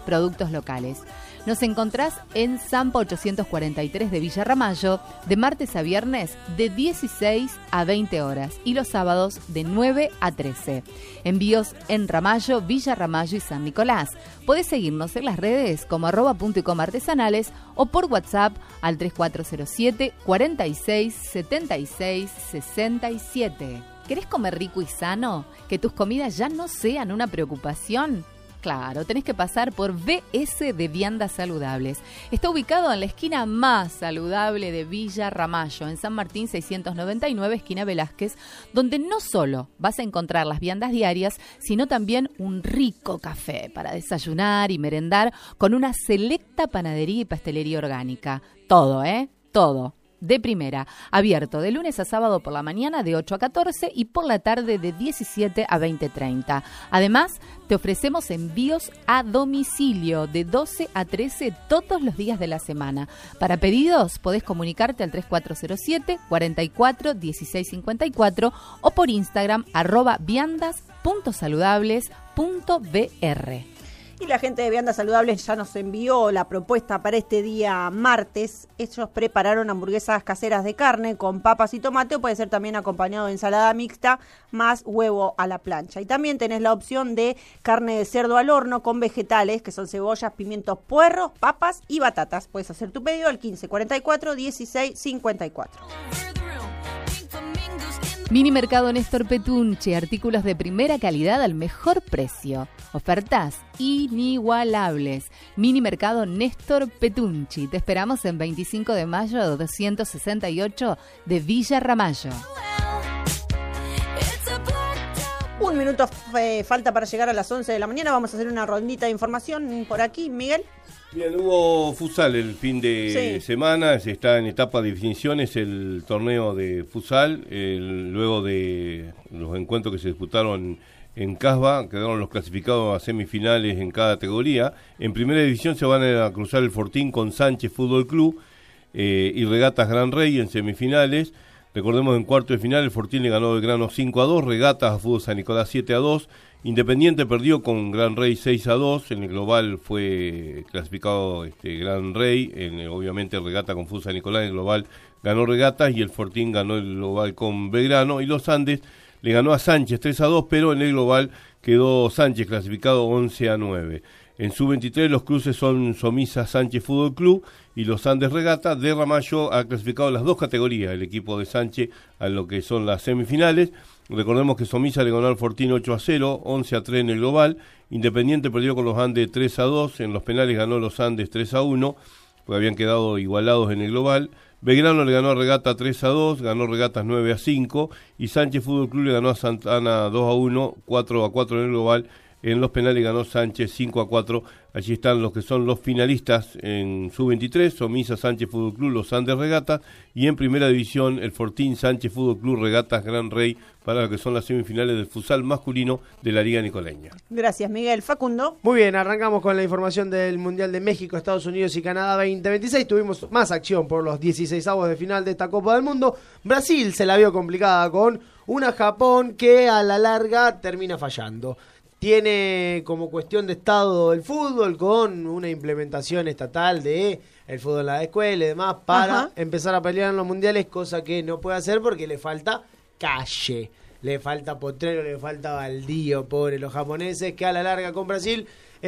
productos locales. Nos encontrás en Zampa 843 de Villa Ramallo, de martes a viernes de 16 a 20 horas y los sábados de 9 a 13. Envíos en Ramallo, Villa Ramallo y San Nicolás. Podés seguirnos en las redes como @puntoycomartesanales o por WhatsApp al 3407 46 76 67. ¿Querés comer rico y sano? ¿Que tus comidas ya no sean una preocupación? Claro, tenés que pasar por BS de Viandas Saludables. Está ubicado en la esquina más saludable de Villa Ramallo, en San Martín 699, esquina Velázquez, donde no solo vas a encontrar las viandas diarias, sino también un rico café para desayunar y merendar con una selecta panadería y pastelería orgánica. Todo, Todo. De primera, abierto de lunes a sábado por la mañana de 8 a 14 y por la tarde de 17 a 20:30. Además, te ofrecemos envíos a domicilio de 12 a 13 todos los días de la semana. Para pedidos, podés comunicarte al 3407 44 16 54 o por Instagram @viandas.saludables.br. Y la gente de Viandas Saludables ya nos envió la propuesta para este día martes. Ellos prepararon hamburguesas caseras de carne con papas y tomate, o puede ser también acompañado de ensalada mixta más huevo a la plancha. Y también tenés la opción de carne de cerdo al horno con vegetales, que son cebollas, pimientos, puerros, papas y batatas. Puedes hacer tu pedido al 15 44 16 54. Mini Mercado Néstor Petunchi, artículos de primera calidad al mejor precio. Ofertas inigualables. Mini Mercado Néstor Petunchi. Te esperamos en 25 de mayo 268 de Villa Ramallo. Un minuto falta para llegar a las 11 de la mañana. Vamos a hacer una rondita de información por aquí, Miguel. Bien, hubo futsal el fin de semana, se está en etapa de definiciones el torneo de futsal, luego de los encuentros que se disputaron en Casba, quedaron los clasificados a semifinales en cada categoría. En primera división se van a cruzar el Fortín con Sánchez Fútbol Club y Regatas Gran Rey en semifinales. Recordemos, en cuarto de final el Fortín le ganó Belgrano 5-2, Regatas a Fútbol San Nicolás 7-2, Independiente perdió con Gran Rey 6-2, en el global fue clasificado Gran Rey, obviamente Regata con Fútbol San Nicolás, en el global ganó Regatas y el Fortín ganó el global con Belgrano, y los Andes le ganó a Sánchez 3-2, pero en el global quedó Sánchez clasificado 11-9. En sub-23 los cruces son Somisa Sánchez Fútbol Club y los Andes Regata. De Ramallo ha clasificado las dos categorías el equipo de Sánchez a lo que son las semifinales. Recordemos que Somisa le ganó al Fortín 8-0, 11-3 en el global. Independiente perdió con los Andes 3-2, en los penales ganó los Andes 3-1, porque habían quedado igualados en el global. Belgrano le ganó a Regata 3-2, ganó Regatas 9-5 y Sánchez Fútbol Club le ganó a Santana 2-1, 4-4 en el global. En los penales ganó Sánchez 5-4. Allí están los que son los finalistas en sub-23, Somisa Sánchez Fútbol Club, los Andes Regatas, y en primera división el Fortín Sánchez Fútbol Club, Regatas Gran Rey, para lo que son las semifinales del futsal masculino de la Liga Nicoleña. Gracias, Miguel. Facundo. Muy bien, arrancamos con la información del Mundial de México, Estados Unidos y Canadá 2026. Tuvimos más acción por los 16avos de final de esta Copa del Mundo. Brasil se la vio complicada con una Japón que a la larga termina fallando. Tiene como cuestión de estado el fútbol, con una implementación estatal de el fútbol en la escuela y demás para empezar a pelear en los mundiales, cosa que no puede hacer porque le falta calle, le falta potrero, le falta baldío, pobre los japoneses, que a la larga con Brasil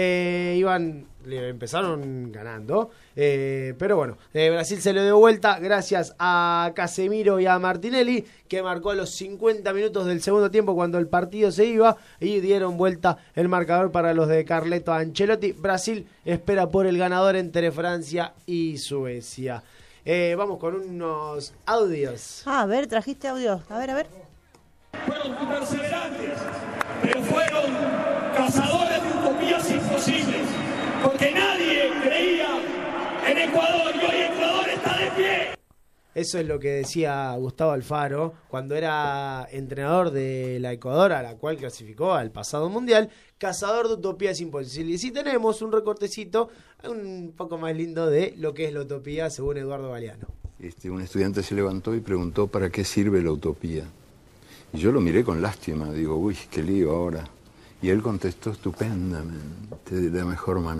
empezaron ganando, pero bueno, Brasil se le dio vuelta gracias a Casemiro y a Martinelli, que marcó a los 50 minutos del segundo tiempo cuando el partido se iba, y dieron vuelta el marcador para los de Carleto Ancelotti. Brasil espera por el ganador entre Francia y Suecia. Vamos con unos audios. A ver, trajiste audios. A ver. Fueron perseverantes, pero fueron cazadores de utopías imposibles, porque nadie creía en Ecuador y hoy Ecuador está de pie. Eso es lo que decía Gustavo Alfaro cuando era entrenador de la Ecuador, a la cual clasificó al pasado mundial, cazador de utopías imposibles. Y tenemos un recortecito un poco más lindo de lo que es la utopía según Eduardo Galeano. Un estudiante se levantó y preguntó ¿para qué sirve la utopía? Y yo lo miré con lástima, digo, uy, qué lío ahora. Y él contestó estupendamente, de la mejor manera.